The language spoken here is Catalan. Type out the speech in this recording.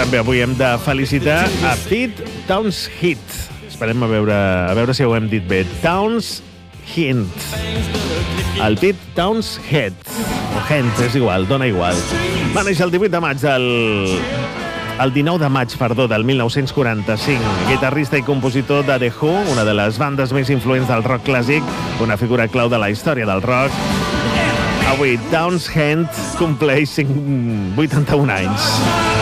També avui hem de felicitar a Pete Townshend. Esperem a veure si ho hem dit bé. Townshend. El Pete Townshend. O Hent, és igual, dona igual. Va néixer el 18 de maig el 19 de maig, del 1945. Guitarrista i compositor de The Who, una de les bandes més influents del rock clàssic, una figura clau de la història del rock. Avui Townshend compleix 81 anys.